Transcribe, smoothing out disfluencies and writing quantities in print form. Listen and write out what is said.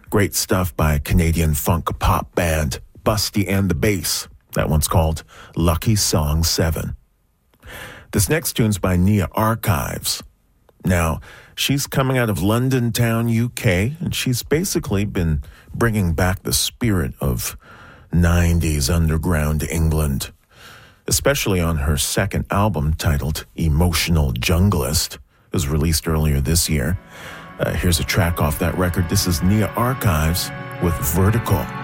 Great stuff by Canadian funk pop band Busty and the Bass. That one's called Lucky Song 7. This next tune's by Nia Archives. Now, she's coming out of London Town, UK, and she's basically been bringing back the spirit of 90s underground England, especially on her second album titled Emotional Junglist. It was released earlier this year. Here's a track off that record. This is Nia Archives with Vertical.